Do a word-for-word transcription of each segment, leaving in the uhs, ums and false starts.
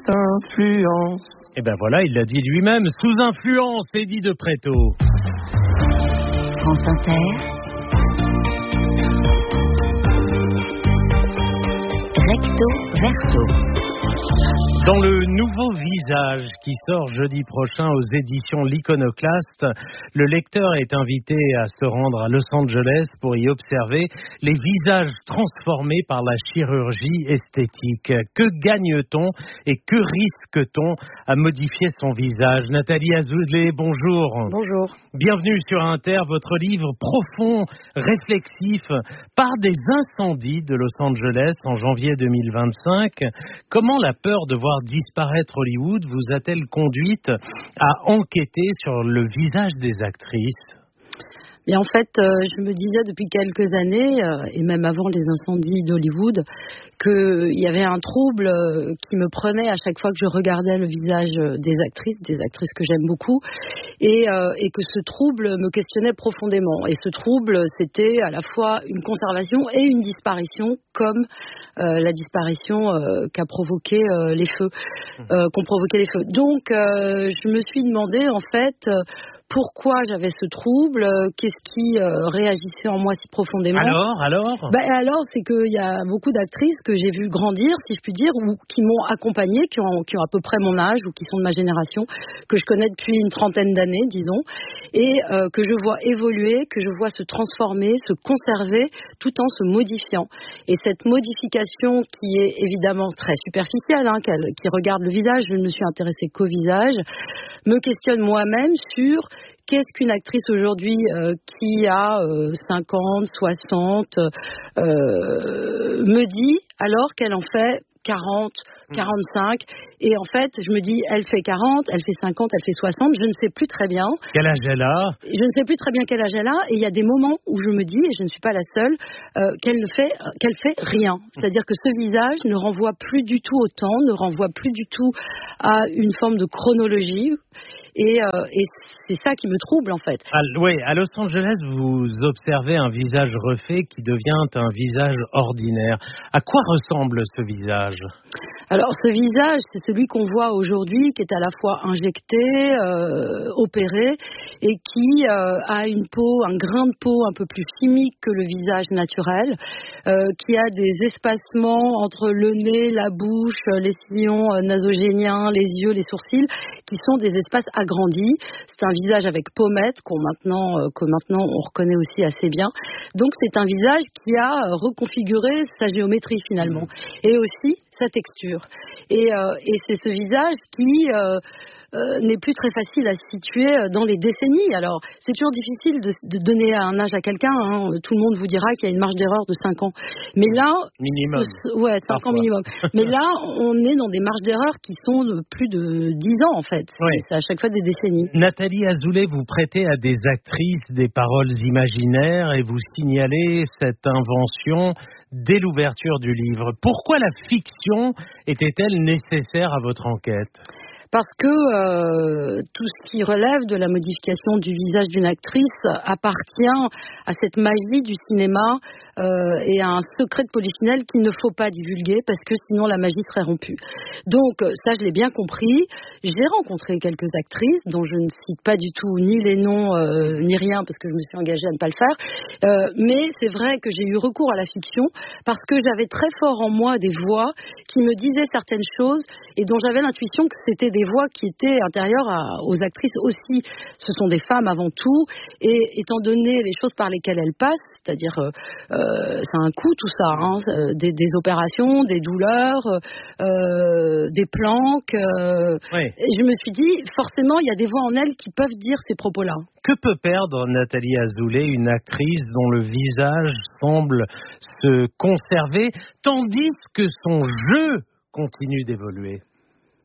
influence. Et ben voilà, il l'a dit lui-même, sous influence, Eddie de Pretto. France Inter. Recto verso. Dans le nouveau visage qui sort jeudi prochain aux éditions L'Iconoclaste, le lecteur est invité à se rendre à Los Angeles pour y observer les visages transformés par la chirurgie esthétique. Que gagne-t-on et que risque-t-on à modifier son visage? Nathalie Azoulay, bonjour. Bonjour. Bienvenue sur Inter, votre livre profond, réflexif, part des incendies de Los Angeles en janvier deux mille vingt-cinq. Comment la peur de voir disparaître Hollywood vous a-t-elle conduite à enquêter sur le visage des actrices? Mais en fait, euh, je me disais depuis quelques années, euh, et même avant les incendies d'Hollywood, qu'il y avait un trouble euh, qui me prenait à chaque fois que je regardais le visage des actrices, des actrices que j'aime beaucoup, et, euh, et que ce trouble me questionnait profondément. Et ce trouble, c'était à la fois une conservation et une disparition, comme euh, la disparition euh, qu'a provoqué euh, les feux, euh, qu'ont provoqué les feux. Donc, euh, je me suis demandé, en fait, euh, pourquoi j'avais ce trouble, euh, qu'est-ce qui euh, réagissait en moi si profondément. Alors, alors ben, Alors, c'est qu'il y a beaucoup d'actrices que j'ai vues grandir, si je puis dire, ou qui m'ont accompagnée, qui ont, qui ont à peu près mon âge, ou qui sont de ma génération, que je connais depuis une trentaine d'années, disons, et euh, que je vois évoluer, que je vois se transformer, se conserver, tout en se modifiant. Et cette modification qui est évidemment très superficielle, hein, qui regarde le visage, je ne me suis intéressée qu'au visage, me questionne moi-même sur qu'est-ce qu'une actrice aujourd'hui euh, qui a euh, cinquante, soixante euh, me dit alors qu'elle en fait quarante, quarante-cinq, et en fait je me dis elle fait quarante, elle fait cinquante, elle fait soixante, je ne sais plus très bien. Quel âge elle a? Je ne sais plus très bien quel âge elle a, et il y a des moments où je me dis, et je ne suis pas la seule, euh, qu'elle ne fait, qu'elle fait rien. C'est-à-dire que ce visage ne renvoie plus du tout au temps, ne renvoie plus du tout à une forme de chronologie. Et, euh, et c'est ça qui me trouble en fait. Ah, oui, à Los Angeles, vous observez un visage refait qui devient un visage ordinaire. À quoi ressemble ce visage? Alors ce visage, c'est celui qu'on voit aujourd'hui, qui est à la fois injecté, euh, opéré, et qui euh, a une peau, un grain de peau un peu plus chimique que le visage naturel, euh, qui a des espacements entre le nez, la bouche, les sillons euh, nasogéniens, les yeux, les sourcils, qui sont des espaces agrandis. C'est un visage avec pommettes qu'on maintenant, euh, que maintenant on reconnaît aussi assez bien. Donc c'est un visage qui a reconfiguré sa géométrie finalement, et aussi sa texture. Et, euh, et c'est ce visage qui euh, euh, n'est plus très facile à situer dans les décennies. Alors, c'est toujours difficile de, de donner un âge à quelqu'un. Hein. Tout le monde vous dira qu'il y a une marge d'erreur de cinq ans. Mais là... Minimum. Ce, ouais, cinq ans minimum. Mais là, on est dans des marges d'erreur qui sont de plus de dix ans, en fait. Oui. C'est à chaque fois des décennies. Nathalie Azoulay, vous prêtez à des actrices des paroles imaginaires et vous signalez cette invention dès l'ouverture du livre. Pourquoi la fiction était-elle nécessaire à votre enquête ? Parce que euh, tout ce qui relève de la modification du visage d'une actrice appartient à cette magie du cinéma euh, et à un secret de polichinelle qu'il ne faut pas divulguer parce que sinon la magie serait rompue. Donc ça, je l'ai bien compris. J'ai rencontré quelques actrices dont je ne cite pas du tout ni les noms euh, ni rien parce que je me suis engagée à ne pas le faire. Euh, mais c'est vrai que j'ai eu recours à la fiction parce que j'avais très fort en moi des voix qui me disaient certaines choses et dont j'avais l'intuition que c'était des voix qui étaient intérieures à, aux actrices aussi. Ce sont des femmes avant tout, et étant donné les choses par lesquelles elles passent, c'est-à-dire euh, euh, c'est un coût tout ça, hein, des, des opérations, des douleurs, euh, des planques. Euh, oui. Et je me suis dit, forcément, il y a des voix en elles qui peuvent dire ces propos-là. Que peut perdre Nathalie Azoulay, une actrice dont le visage semble se conserver, tandis que son jeu continue d'évoluer?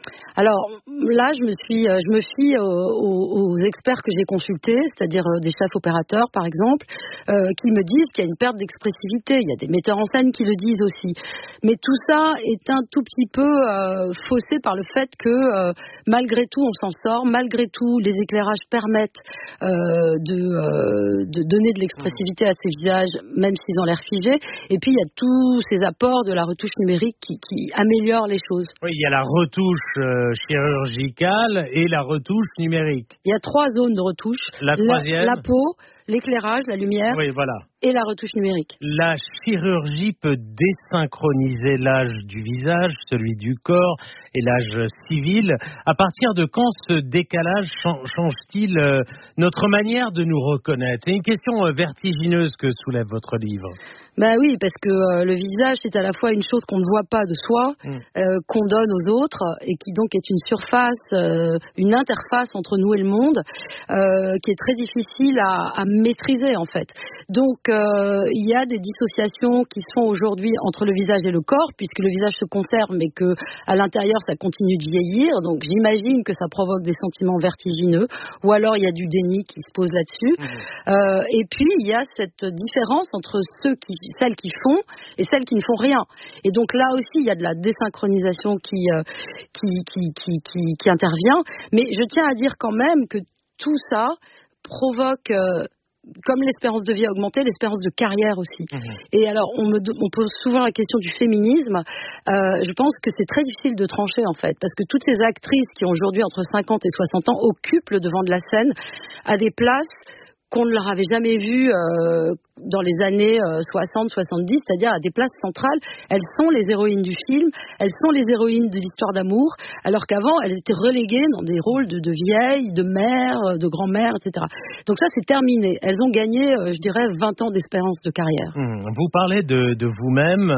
Alors là, je me suis, je me fie aux, aux, aux experts que j'ai consultés, c'est-à-dire des chefs opérateurs, par exemple, euh, qui me disent qu'il y a une perte d'expressivité. Il y a des metteurs en scène qui le disent aussi. Mais tout ça est un tout petit peu euh, faussé par le fait que euh, malgré tout, on s'en sort. Malgré tout, les éclairages permettent euh, de, euh, de donner de l'expressivité à ces visages, même s'ils ont l'air figés. Et puis, il y a tous ces apports de la retouche numérique qui, qui améliorent les choses. Oui, il y a la retouche euh, chirurgicale et la retouche numérique. Il y a trois zones de retouche. La troisième. La, la peau, l'éclairage, la lumière. Oui, voilà. Et la retouche numérique. La chirurgie peut désynchroniser l'âge du visage, celui du corps et l'âge civil. À partir de quand ce décalage change-t-il euh, notre manière de nous reconnaître? C'est une question euh, vertigineuse que soulève votre livre. Ben oui, parce que euh, le visage, c'est à la fois une chose qu'on ne voit pas de soi, mmh. euh, qu'on donne aux autres, et qui donc est une surface, euh, une interface entre nous et le monde, euh, qui est très difficile à, à maîtriser en fait. Donc euh, il y a des dissociations qui se font aujourd'hui entre le visage et le corps, puisque le visage se conserve, mais que à l'intérieur ça continue de vieillir. Donc j'imagine que ça provoque des sentiments vertigineux, ou alors il y a du déni qui se pose là-dessus. Mmh. Euh, et puis il y a cette différence entre ceux qui celles qui font et celles qui ne font rien. Et donc là aussi, il y a de la désynchronisation qui, euh, qui, qui, qui, qui, qui intervient. Mais je tiens à dire quand même que tout ça provoque, euh, comme l'espérance de vie a augmenté, l'espérance de carrière aussi. Mmh. Et alors, on me on pose souvent la question du féminisme. Euh, je pense que c'est très difficile de trancher, en fait, parce que toutes ces actrices qui ont aujourd'hui entre cinquante et soixante ans occupent le devant de la scène à des places qu'on ne leur avait jamais vues euh, dans les années euh, soixante soixante-dix, c'est-à-dire à des places centrales. Elles sont les héroïnes du film, elles sont les héroïnes de l'histoire d'amour, alors qu'avant, elles étaient reléguées dans des rôles de, de vieilles, de mères, de grand-mères, et cetera. Donc ça, c'est terminé. Elles ont gagné, euh, je dirais, vingt ans d'espérance de carrière. Mmh. Vous parlez de, de vous-même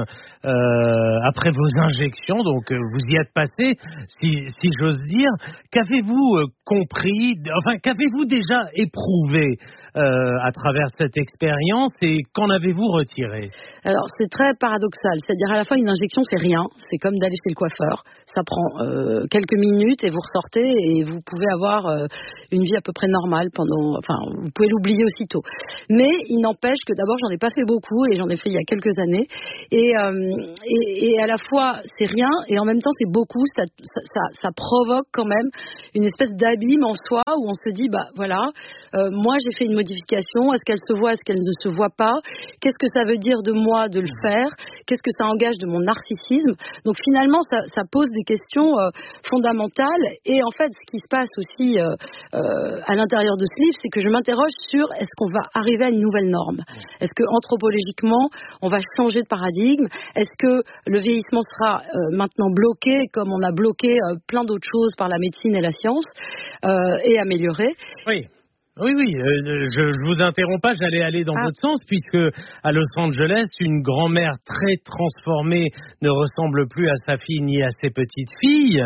euh, après vos injections, donc euh, vous y êtes passé, si, si j'ose dire. Qu'avez-vous euh, compris, enfin, qu'avez-vous déjà éprouvé Euh, à travers cette expérience, et qu'en avez-vous retiré? Alors c'est très paradoxal, c'est-à-dire à la fois une injection c'est rien, c'est comme d'aller chez le coiffeur, ça prend euh, quelques minutes et vous ressortez et vous pouvez avoir euh, une vie à peu près normale pendant, enfin vous pouvez l'oublier aussitôt. Mais il n'empêche que d'abord j'en ai pas fait beaucoup et j'en ai fait il y a quelques années et, euh, et, et à la fois c'est rien et en même temps c'est beaucoup, ça, ça, ça, ça provoque quand même une espèce d'abîme en soi où on se dit bah voilà, euh, moi j'ai fait une modification, est-ce qu'elle se voit, est-ce qu'elle ne se voit pas, qu'est-ce que ça veut dire de moi de le faire, qu'est-ce que ça engage de mon narcissisme. Donc finalement ça, ça pose des questions euh, fondamentales et en fait ce qui se passe aussi euh, euh, à l'intérieur de ce livre, c'est que je m'interroge sur est-ce qu'on va arriver à une nouvelle norme, est-ce que anthropologiquement on va changer de paradigme, est-ce que le vieillissement sera euh, maintenant bloqué comme on a bloqué euh, plein d'autres choses par la médecine et la science euh, et amélioré. Oui. Oui, oui, euh, je ne vous interromps pas, j'allais aller dans ah. votre sens, puisque à Los Angeles, une grand-mère très transformée ne ressemble plus à sa fille ni à ses petites filles.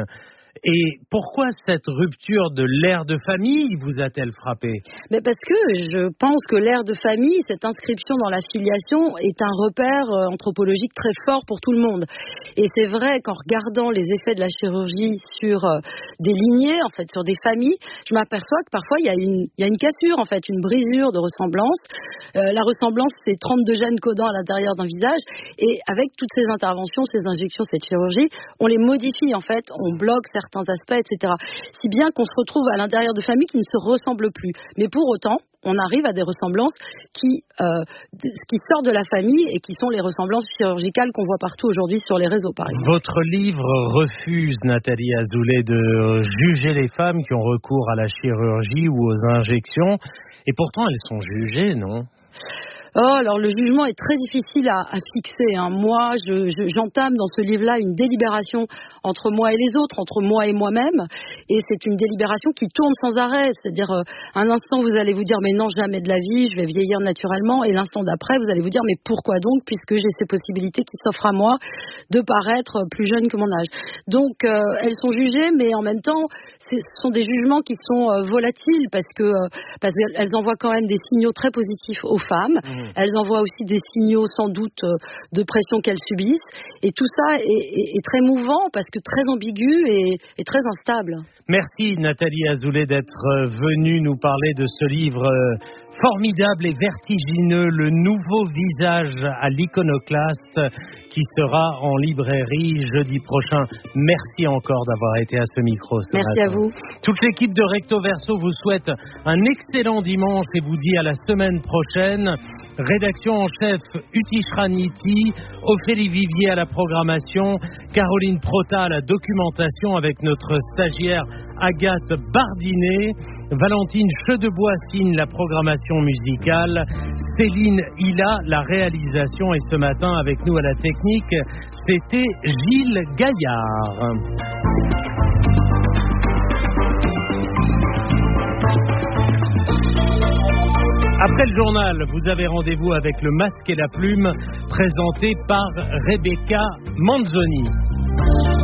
Et pourquoi cette rupture de l'ère de famille vous a-t-elle frappé? Mais parce que je pense que l'ère de famille, cette inscription dans la filiation, est un repère anthropologique très fort pour tout le monde. Et c'est vrai qu'en regardant les effets de la chirurgie sur euh, des lignées, en fait, sur des familles, je m'aperçois que parfois il y a une, il y a une cassure, en fait, une brisure de ressemblance. Euh, la ressemblance, c'est trente-deux gènes codants à l'intérieur d'un visage. Et avec toutes ces interventions, ces injections, cette chirurgie, on les modifie, en fait, on bloque certains aspects, et cetera. Si bien qu'on se retrouve à l'intérieur de familles qui ne se ressemblent plus. Mais pour autant, on arrive à des ressemblances qui, euh, qui sortent de la famille et qui sont les ressemblances chirurgicales qu'on voit partout aujourd'hui sur les réseaux, par exemple. Votre livre refuse, Nathalie Azoulay, de juger les femmes qui ont recours à la chirurgie ou aux injections. Et pourtant, elles sont jugées, non ? Oh, alors le jugement est très difficile à, à fixer. Hein. Moi, je, je, j'entame dans ce livre-là une délibération entre moi et les autres, entre moi et moi-même. Et c'est une délibération qui tourne sans arrêt. C'est-à-dire, euh, un instant, vous allez vous dire, mais non, jamais de la vie, je vais vieillir naturellement. Et l'instant d'après, vous allez vous dire, mais pourquoi donc, puisque j'ai ces possibilités qui s'offrent à moi de paraître plus jeune que mon âge. Donc, euh, elles sont jugées, mais en même temps, ce sont des jugements qui sont euh, volatiles parce que euh, parce qu'elles envoient quand même des signaux très positifs aux femmes. Mmh. Mmh. Elles envoient aussi des signaux sans doute de pression qu'elles subissent. Et tout ça est, est, est très mouvant parce que très ambigu et, et très instable. Merci Nathalie Azoulay d'être venue nous parler de ce livre formidable et vertigineux, Le nouveau visage à l'Iconoclaste, qui sera en librairie jeudi prochain. Merci encore d'avoir été à ce micro. Ce Merci matin. à vous. Toute l'équipe de Recto Verso vous souhaite un excellent dimanche et vous dit à la semaine prochaine. Rédaction en chef Uti Shraniti, Ophélie Vivier à la programmation, Caroline Prota à la documentation avec notre stagiaire Agathe Bardinet, Valentine Chedebois signe la programmation musicale, Céline Hilla la réalisation et ce matin avec nous à la technique, c'était Gilles Gaillard. Après le journal, vous avez rendez-vous avec le masque et la plume, présenté par Rebecca Manzoni.